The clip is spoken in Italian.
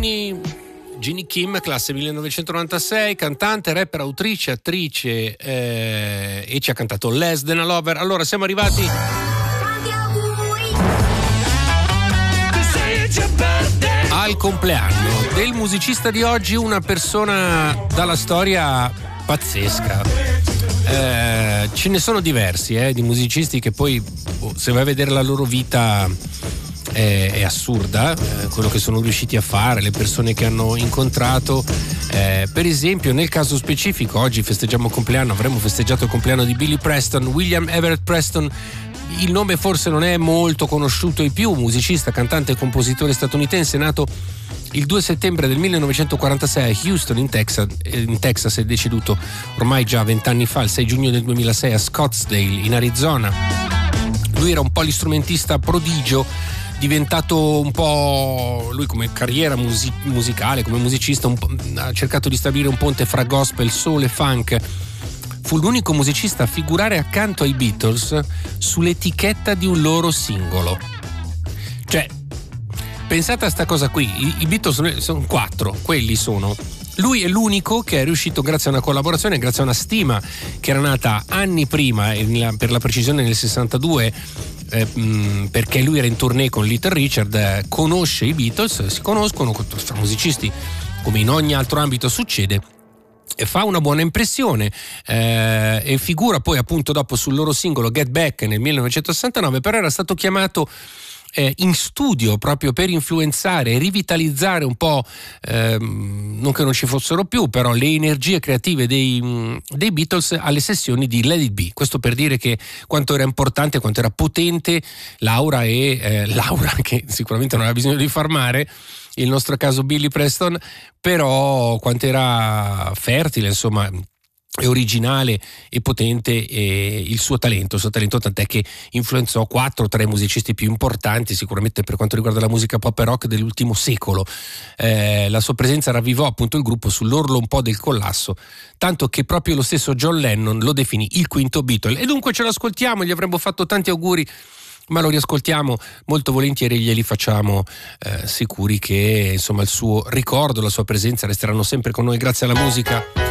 Ginny Kim, classe 1996, cantante, rapper, autrice, attrice e ci ha cantato Less Than a Lover. Allora siamo arrivati al compleanno del musicista di oggi, una persona dalla storia pazzesca. Ce ne sono diversi di musicisti che poi, se vai a vedere la loro vita, è assurda, quello che sono riusciti a fare, le persone che hanno incontrato. Per esempio, nel caso specifico, oggi festeggiamo il compleanno, avremmo festeggiato il compleanno di Billy Preston, William Everett Preston. Il nome forse non è molto conosciuto ai più, musicista, cantante e compositore statunitense, nato il 2 settembre del 1946 a Houston in Texas, è deceduto ormai già 20 anni fa, il 6 giugno del 2006 a Scottsdale in Arizona. Lui era un polistrumentista prodigio, diventato un po', lui come carriera musicale, come musicista, ha cercato di stabilire un ponte fra gospel, soul e funk. Fu l'unico musicista a figurare accanto ai Beatles sull'etichetta di un loro singolo. Cioè, pensate a sta cosa qui, i Beatles sono 4, quelli sono. Lui è l'unico che è riuscito, grazie a una collaborazione, grazie a una stima che era nata anni prima, per la precisione nel 62, perché lui era in tournée con Little Richard, conosce i Beatles, si conoscono tra musicisti come in ogni altro ambito succede, e fa una buona impressione, e figura poi appunto dopo sul loro singolo Get Back nel 1969, però era stato chiamato in studio proprio per influenzare e rivitalizzare un po', non che non ci fossero più, però le energie creative dei Beatles alle sessioni di Let It Be. Questo per dire che quanto era importante, quanto era potente Laura, che sicuramente non aveva bisogno di far mare, il nostro caso Billy Preston, però quanto era fertile, insomma, e originale e potente il suo talento, tant'è che influenzò 4-3 musicisti più importanti sicuramente per quanto riguarda la musica pop e rock dell'ultimo secolo. La sua presenza ravvivò appunto il gruppo sull'orlo un po' del collasso, tanto che proprio lo stesso John Lennon lo definì il quinto Beatle, e dunque ce lo ascoltiamo. Gli avremmo fatto tanti auguri, ma lo riascoltiamo molto volentieri e glieli facciamo sicuri che insomma il suo ricordo, la sua presenza resteranno sempre con noi grazie alla musica.